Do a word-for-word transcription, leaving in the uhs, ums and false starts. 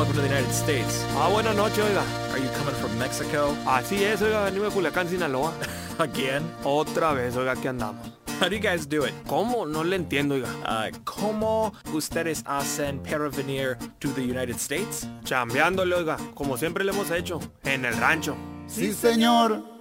welcome to the United States. Ah, buenas noches, oiga. Are you coming from Mexico? Así es, oiga, venimos de Culiacán, Sinaloa. Again? Otra vez, oiga, aquí andamos. How do you guys do it? ¿Cómo? No le entiendo, oiga. Uh, ¿Cómo ustedes hacen para venir to the United States? Chambeándole, oiga, como siempre le hemos hecho, en el rancho. Sí, señor.